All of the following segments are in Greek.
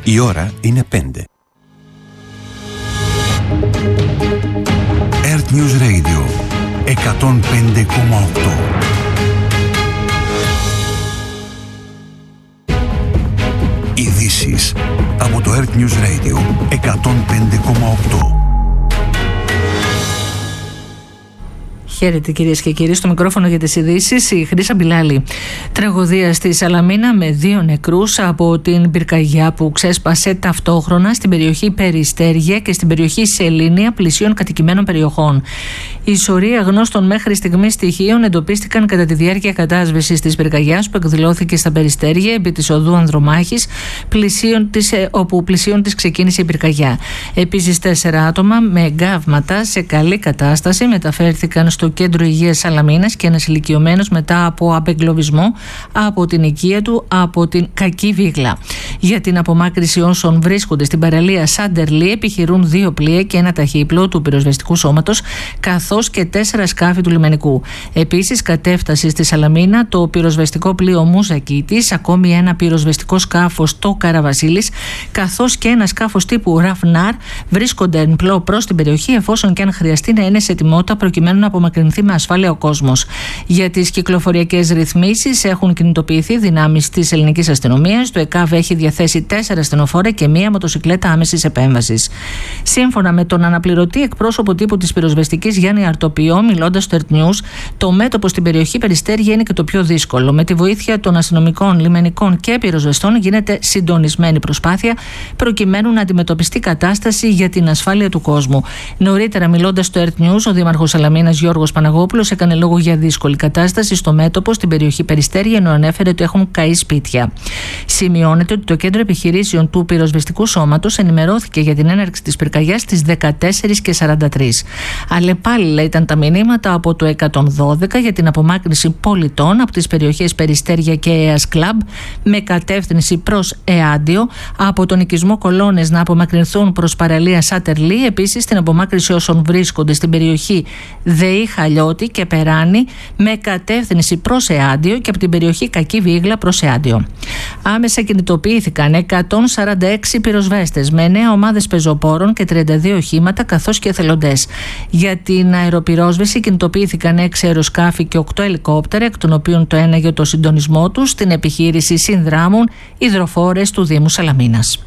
Η ώρα είναι 5. Earth News Radio 105,8. Ειδήσεις από το Earth News Radio 105,8. Χαίρετε κυρίες και κύριοι, στο μικρόφωνο για τις ειδήσεις η Χρύσα Μπιλάλη. Τραγωδία στη Σαλαμίνα με 2 νεκρούς από την πυρκαγιά που ξέσπασε ταυτόχρονα στην περιοχή Περιστέρια και στην περιοχή Σελήνια, πλησίων κατοικημένων περιοχών. Η σωρία γνώστων μέχρι στιγμής στοιχείων εντοπίστηκαν κατά τη διάρκεια κατάσβεσης της πυρκαγιάς που εκδηλώθηκε στα Περιστέρια επί της οδού Ανδρομάχης, όπου πλησίων της ξεκίνησε η πυρκαγιά. Επίσης 4 άτομα με εγκάβματα σε καλή κατάσταση μεταφέρθηκαν στο κέντρο υγείας Σαλαμίνας και ένας ηλικιωμένος μετά από απεγκλωβισμό από την οικία του από την Κακή Βίγλα. Για την απομάκρυση όσων βρίσκονται στην παραλία Σάντερλι επιχειρούν 2 πλοία και ένα ταχύπλο του πυροσβεστικού σώματος, καθώς και 4 σκάφη του λιμενικού. Επίσης κατέφτασε στη Σαλαμίνα το πυροσβεστικό πλοίο Μουζακίτης, ακόμη ένα πυροσβεστικό σκάφος το Καραβασίλης, καθώς και ένα σκάφος τύπου Ραφνάρ βρίσκονται εν πλώ προς την περιοχή, εφόσον και αν χρειαστεί να είναι σε ετοιμότητα προκειμένου να απομακρυνθεί με ασφάλεια ο κόσμος. Για τις κυκλοφοριακές ρυθμίσεις έχουν κινητοποιηθεί δυνάμεις της ελληνικής αστυνομίας. Το ΕΚΑΒ έχει διαθέσει 4 ασθενοφόρα και 1 μοτοσικλέτα άμεσης επέμβασης. Σύμφωνα με τον αναπληρωτή εκπρόσωπο τύπου της πυροσβεστικής Γιάννη Αρτοπιό, μιλώντας στο Earth News, το μέτωπο στην περιοχή Περιστέρια είναι και το πιο δύσκολο. Με τη βοήθεια των αστυνομικών, λιμενικών και πυροσβεστών γίνεται συντονισμένη προσπάθεια προκειμένου να αντιμετωπιστεί κατάσταση για την ασφάλεια του κόσμου. Νωρίτερα, μιλώντας στο Earth News, ο Δήμαρχος Σαλαμίνας Γιώργος Παναγόπουλος έκανε λόγο για δύσκολη κατάσταση στο μέτωπο στην περιοχή Περιστέρια, ενώ ανέφερε ότι έχουν καεί σπίτια. Σημειώνεται ότι το κέντρο επιχειρήσεων του πυροσβεστικού σώματος ενημερώθηκε για την έναρξη της πυρκαγιάς στις 14:43. Αλλεπάλληλα ήταν τα μηνύματα από το 112 για την απομάκρυνση πολιτών από τις περιοχές Περιστέρια και Αίας Κλαμπ με κατεύθυνση προς Εάντιο, από τον οικισμό Κολώνες να απομακρυνθούν προς παραλία Σάτερλι, επίσης την απομάκρυνση όσων βρίσκονται στην περιοχή ΔΕΗ Χαλιώτη και Περάνη με κατεύθυνση προς Εάντιο και από την περιοχή Κακή Βίγλα προς Εάντιο. Άμεσα κινητοποιήθηκαν 146 πυροσβέστες με 9 ομάδες πεζοπόρων και 32 οχήματα καθώς και εθελοντές. Για την αεροπυρόσβεση κινητοποιήθηκαν 6 αεροσκάφη και 8 ελικόπτερα, εκ των οποίων το ένα για το συντονισμό τους στην επιχείρηση συνδράμουν υδροφόρες του Δήμου Σαλαμίνας.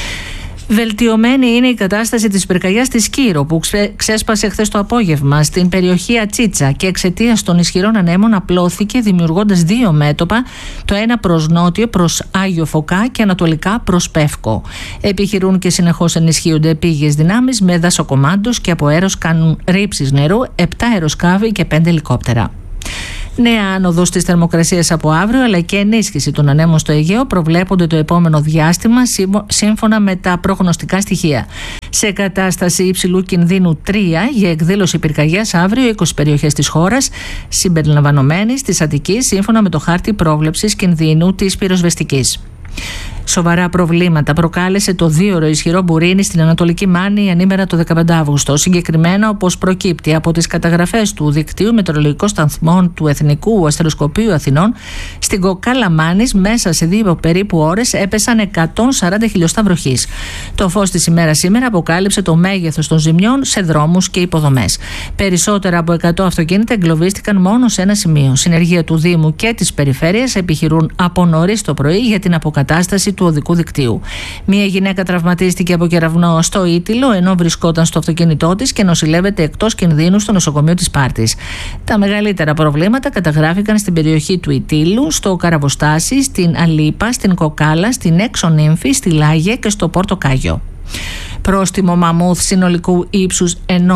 Βελτιωμένη είναι η κατάσταση της πυρκαγιάς της Σκύρο που ξέσπασε χθες το απόγευμα στην περιοχή Ατσίτσα και εξαιτίας των ισχυρών ανέμων απλώθηκε, δημιουργώντας 2 μέτωπα, το ένα προς νότιο προς Άγιο Φωκά και ανατολικά προς Πεύκο. Επιχειρούν και συνεχώς ενισχύονται επίγειες δυνάμεις με δασοκομάντους και από αέρος κάνουν ρήψεις νερού 7 αεροσκάφη και 5 ελικόπτερα. Νέα άνοδος της θερμοκρασίας από αύριο αλλά και ενίσχυση των ανέμων στο Αιγαίο προβλέπονται το επόμενο διάστημα σύμφωνα με τα προγνωστικά στοιχεία. Σε κατάσταση υψηλού κινδύνου 3 για εκδήλωση πυρκαγιάς αύριο 20 περιοχές της χώρας συμπεριλαμβανομένης της Αττικής σύμφωνα με το χάρτη πρόβλεψης κινδύνου της πυροσβεστικής. Σοβαρά προβλήματα προκάλεσε το 2ωρο ισχυρό μπουρίνι στην Ανατολική Μάνη ανήμερα το 15 Αύγουστο. Συγκεκριμένα, όπως προκύπτει από τις καταγραφές του Δικτύου Μετεωρολογικών Σταθμών του Εθνικού Αστεροσκοπείου Αθηνών, στην Κοκάλα Μάνης μέσα σε 2 περίπου ώρες έπεσαν 140 χιλιοστά βροχής. Το φως της ημέρας σήμερα αποκάλυψε το μέγεθος των ζημιών σε δρόμους και υποδομές. Περισσότερα από 100 αυτοκίνητα εγκλωβίστηκαν μόνο σε ένα σημείο. Συνεργεία του Δήμου και της Περιφέρειας επιχειρούν από νωρίς το πρωί για την αποκατάσταση του οδικού δικτύου. Μία γυναίκα τραυματίστηκε από κεραυνό στο Ήτυλο ενώ βρισκόταν στο αυτοκίνητό της και νοσηλεύεται εκτός κινδύνου στο νοσοκομείο της Σπάρτης. Τα μεγαλύτερα προβλήματα καταγράφηκαν στην περιοχή του Ητύλου, στο Καραβοστάσι, στην Αλίπα, στην Κοκάλα, στην Έξω Νύμφη, στη Λάγια και στο Πόρτο Κάγιο. Πρόστιμο μαμούθ συνολικού ύψους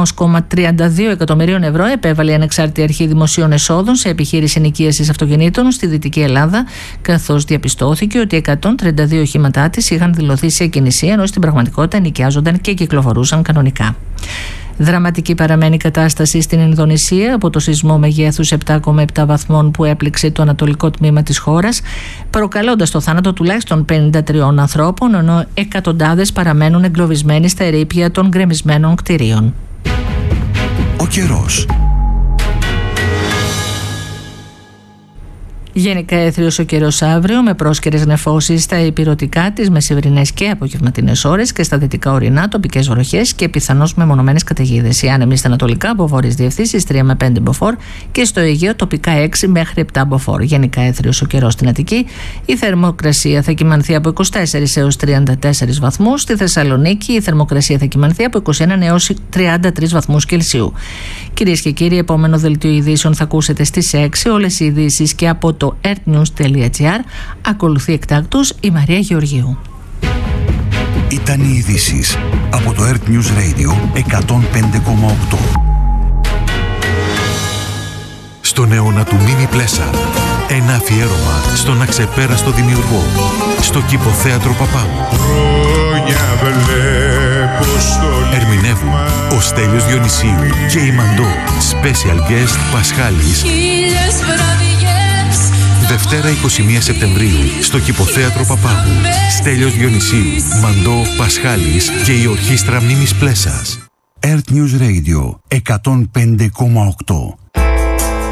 1,32 εκατομμυρίων ευρώ επέβαλε η Ανεξάρτητη Αρχή Δημοσίων Εσόδων σε επιχείρηση ενοικίασης αυτοκινήτων στη Δυτική Ελλάδα, καθώς διαπιστώθηκε ότι 132 οχήματά της είχαν δηλωθεί σε εκκινησία, ενώ στην πραγματικότητα ενοικιάζονταν και κυκλοφορούσαν κανονικά. Δραματική παραμένει η κατάσταση στην Ινδονησία από το σεισμό μεγέθους 7,7 βαθμών που έπληξε το ανατολικό τμήμα της χώρας, προκαλώντας το θάνατο τουλάχιστον 53 ανθρώπων, ενώ εκατοντάδες παραμένουν εγκλωβισμένοι στα ερείπια των γκρεμισμένων κτηρίων. Ο καιρός. Γενικά έθριος ο καιρός αύριο, με πρόσκαιρες νεφώσεις στα ηπειρωτικά, τις μεσημβρινές και απογευματινές ώρες και στα δυτικά ορεινά, τοπικές βροχές και πιθανώς μεμονωμένες καταιγίδες. Οι άνεμοι στα ανατολικά από βόρειες διευθύνσεις 3 με 5 μποφόρ και στο Αιγαίο τοπικά 6 μέχρι 7 μποφόρ. Γενικά έθριος ο καιρός στην Αττική. Η θερμοκρασία θα κυμανθεί από 24 έως 34 βαθμούς. Στη Θεσσαλονίκη η θερμοκρασία θα κυμανθεί από 21 έως 33 βαθμούς Κελσίου. Κυρίες και κύριοι, επόμενο δελτίο ειδήσεων θα ακούσετε στις 6. Όλες οι ειδήσεις και από το earthnews.gr. Ακολουθεί εκτάκτως η Μαρία Γεωργίου. Ήταν οι ειδήσεις από το Earth News Radio 105,8. Στον αιώνα του Μίμη Πλέσα, ένα αφιέρωμα στον αξεπέραστο δημιουργό, στο Κηποθέατρο Παπάγου. Ερμηνεύουν ο Στέλιος Διονυσίου και η Μαντώ. Special guest Πασχάλης. Δευτέρα 21 Σεπτεμβρίου στο Κηποθέατρο Παπάγου. Στέλιος Διονυσίου, Μαντώ, Πασχάλης και η Ορχήστρα Μίμης Πλέσας. Earth News Radio 105,8.